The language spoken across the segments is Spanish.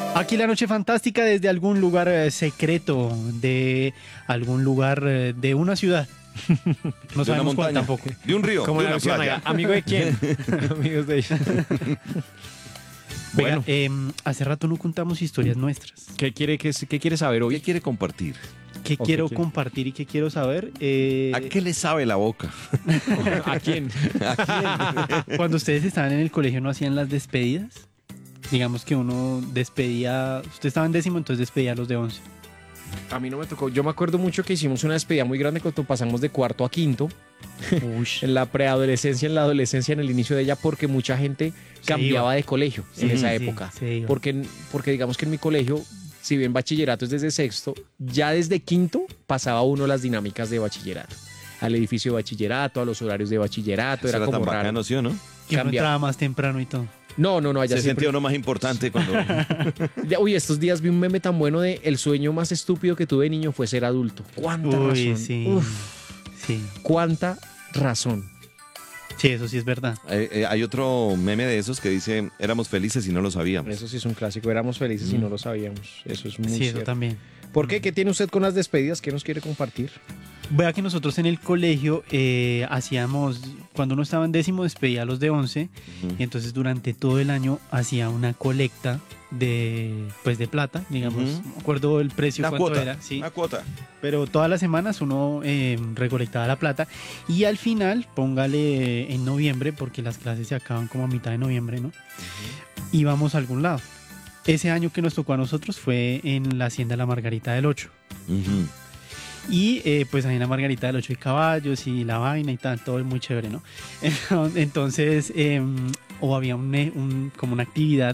Aquí la noche fantástica desde algún lugar secreto, de algún lugar de una ciudad. No De una sabemos cuál montaña, tampoco. de un río, Como de la una versión playa. allá. ¿Amigo de quién? Amigos de ella. Venga, Bueno, hace rato no contamos historias nuestras. ¿qué quiere saber ¿Qué hoy? quiere compartir? ¿Qué Ok, quiero ¿qué? compartir y qué quiero saber? ¿A qué le sabe la boca? ¿A quién? Cuando ustedes estaban en el colegio, ¿no hacían las despedidas? Digamos que uno despedía, usted estaba en décimo, entonces despedía a los de 11. A mí no me tocó. Yo me acuerdo mucho que hicimos una despedida muy grande cuando pasamos de cuarto a quinto, en la preadolescencia, en la adolescencia, en el inicio de ella, porque mucha gente cambiaba iba. de colegio en Sí, esa sí, época. se iba. Porque digamos que en mi colegio, si bien bachillerato es desde sexto, ya desde quinto pasaba uno las dinámicas de bachillerato. Al edificio de bachillerato, a los horarios de bachillerato, Eso era era tan como raro. bacano, ¿sí o no? Que uno Cambia. entraba más temprano y todo. No, allá Se siempre. sentía uno más importante cuando... Uy, estos días vi un meme tan bueno de el sueño más estúpido que tuve de niño fue ser adulto. ¿Cuánta Uy, razón? sí. Uf, Sí. cuánta razón. Sí, eso sí es verdad. Hay otro meme de esos que dice, éramos felices y no lo sabíamos. Eso sí es un clásico. Éramos felices y no lo sabíamos. Eso es muy Sí, eso cierto. también. ¿Por qué? ¿Qué tiene usted con las despedidas? ¿Qué nos quiere compartir? Vea que nosotros en el colegio hacíamos, cuando uno estaba en décimo despedía a los de 11 Ujú. y entonces durante todo el año hacía una colecta de plata, digamos, Ujú. no me acuerdo el precio Una cuánto cuota, era, sí, una cuota. pero todas las semanas uno recolectaba la plata y al final, póngale en noviembre, porque las clases se acaban como a mitad de noviembre, ¿no? Íbamos a algún lado. Ese año que nos tocó a nosotros fue en la Hacienda La Margarita del 8. Ujú. Y pues ahí en la Margarita del 8 hay caballos y la vaina y tal, todo es muy chévere, ¿no? Entonces, o había como una actividad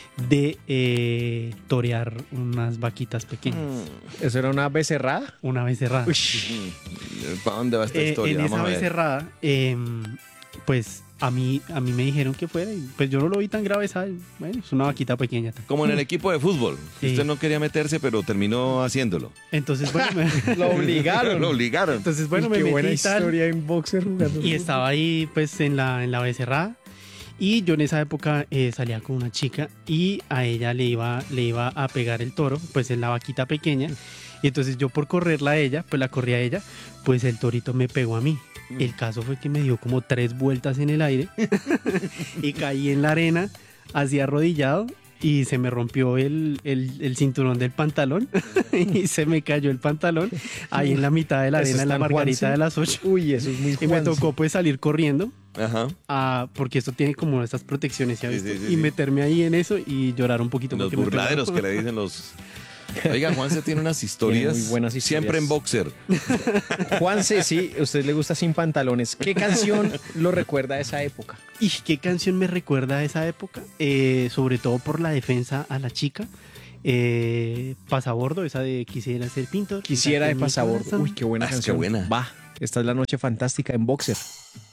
de torear unas vaquitas pequeñas, ¿Eso era una becerrada? una becerrada. ¿Para dónde va esta historia? En Vamos esa a ver. becerrada, pues a mí me dijeron que fuera y pues yo no lo vi tan grave, ¿sabes? Bueno, es una vaquita pequeña. Como en el equipo de fútbol. Sí. Usted no quería meterse, pero terminó haciéndolo. Entonces, bueno, Lo obligaron. Lo obligaron. entonces, bueno, me Qué metí buena y tal. historia en boxer jugando. Y estaba ahí pues en la becerrada y yo en esa época salía con una chica y a ella le iba a pegar el toro pues en la vaquita pequeña y entonces yo por correrla a ella, pues la corrí a ella, pues el torito me pegó a mí. El caso fue que me dio como 3 vueltas en el aire y caí en la arena así arrodillado y se me rompió el cinturón del pantalón y se me cayó el pantalón ahí en la mitad de la Eso arena es en la tan Margarita Juanse. de las 8. Uy, eso es muy Y me Juanse. tocó pues salir corriendo Ajá. porque esto tiene como estas protecciones, ¿sí ha Sí, visto? sí, sí, y sí. meterme ahí en eso y llorar un poquito. Los porque me burladeros pegaron. que le dicen los... Oiga, Juanse tiene unas historias, Tiene muy buenas historias. siempre en boxer. Juanse, sí, a usted le gusta sin pantalones. ¿Qué canción lo recuerda a esa época? ¿Y qué canción me recuerda a esa época? Sobre todo por la defensa a la chica. Pasabordo, esa de Quisiera ser pintor. Quisiera de en mi pasabordo. corazón. Uy, qué buena Ah, es que canción. buena. Va, esta es la noche fantástica en boxer.